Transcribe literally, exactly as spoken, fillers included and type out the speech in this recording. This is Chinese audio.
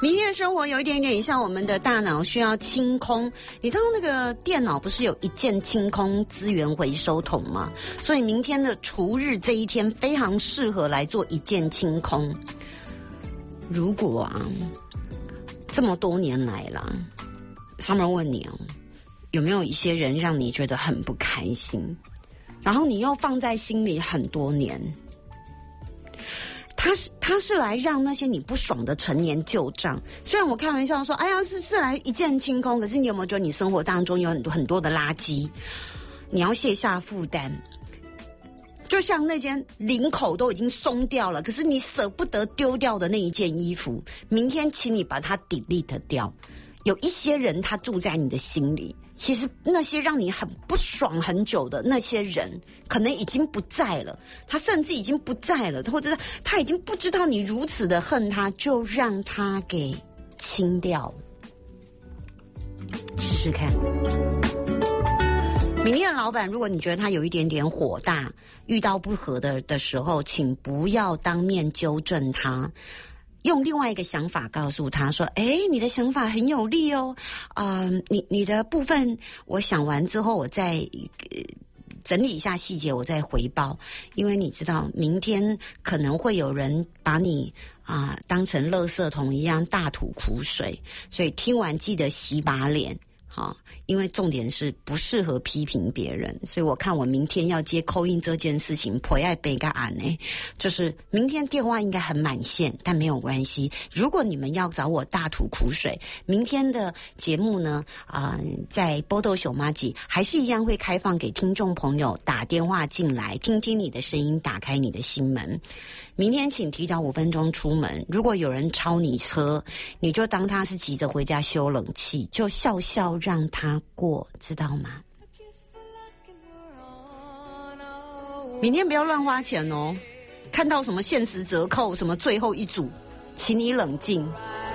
明天的生活有一点点像我们的大脑需要清空，你知道那个电脑不是有一键清空资源回收桶吗？所以明天的除日这一天非常适合来做一键清空。如果啊，这么多年来啦，上面问你哦，有没有一些人让你觉得很不开心，然后你又放在心里很多年？他是他是来让那些你不爽的陈年旧账。虽然我开玩笑说，哎呀，是是来一键清空，可是你有没有觉得你生活当中有很多很多的垃圾，你要卸下负担？就像那件领口都已经松掉了，可是你舍不得丢掉的那一件衣服，明天请你把它 delete 掉。有一些人他住在你的心里，其实那些让你很不爽很久的那些人可能已经不在了，他甚至已经不在了，或者是他已经不知道你如此的恨他，就让他给清掉。试试看。明天的老板，如果你觉得他有一点点火大，遇到不合的的时候，请不要当面纠正他，用另外一个想法告诉他说，诶，你的想法很有力哦，呃，你你的部分我想完之后我再、呃、整理一下细节，我再回报。因为你知道明天可能会有人把你啊、呃、当成垃圾桶一样大吐苦水，所以听完记得洗把脸。好，因为重点是不适合批评别人，所以我看我明天要接call in这件事情，陪爱背个案呢，就是明天电话应该很满线，但没有关系。如果你们要找我大吐苦水，明天的节目呢，啊、呃，在波豆熊妈吉还是一样会开放给听众朋友打电话进来，听听你的声音，打开你的心门。明天请提早五分钟出门，如果有人超你车，你就当他是急着回家修冷气，就笑笑让他过，知道吗？明天不要乱花钱哦，看到什么限时折扣，什么最后一组，请你冷静。